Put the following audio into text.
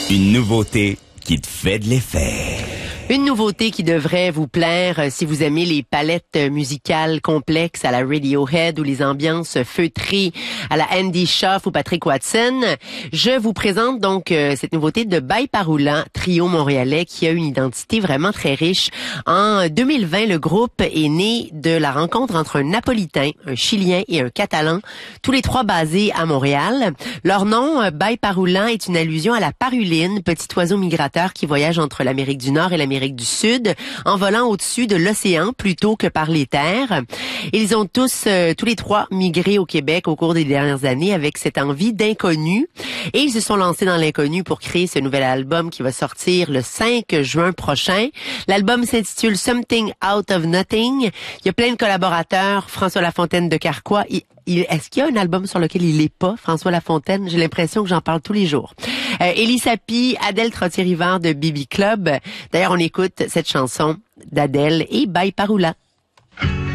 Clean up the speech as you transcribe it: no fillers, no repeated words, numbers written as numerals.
Une nouveauté qui te fait de l'effet. Une nouveauté qui devrait vous plaire si vous aimez les palettes musicales complexes à la Radiohead ou les ambiances feutrées à la Andy Schaaf ou Patrick Watson. Je vous présente donc cette nouveauté de Byparoula, trio montréalais qui a une identité vraiment très riche. En 2020, le groupe est né de la rencontre entre un Napolitain, un Chilien et un Catalan, tous les trois basés à Montréal. Leur nom, Byparoula, est une allusion à la paruline, petit oiseau migrateur qui voyage entre l'Amérique du Nord et l'Amérique du Sud, en volant au-dessus de l'océan plutôt que par les terres. Ils ont tous les trois migré au Québec au cours des dernières années avec cette envie d'inconnu. Et ils se sont lancés dans l'inconnu pour créer ce nouvel album qui va sortir le 5 juin prochain. L'album s'intitule Something Out of Nothing. Il y a plein de collaborateurs. François Lafontaine de Carquois. Est-ce qu'il y a un album sur lequel il n'est pas, François Lafontaine? J'ai l'impression que j'en parle tous les jours. Élie Sapi, Adèle Trottier-Rivard de Bibi Club. D'ailleurs, on écoute cette chanson d'Adèle et Byparoula.